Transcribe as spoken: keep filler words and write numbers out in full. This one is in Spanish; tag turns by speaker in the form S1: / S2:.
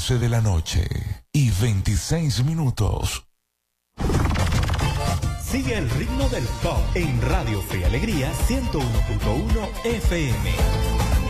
S1: once de la noche y veintiséis minutos.
S2: Sigue el ritmo del pop en Radio Fe y Alegría ciento uno punto uno F M.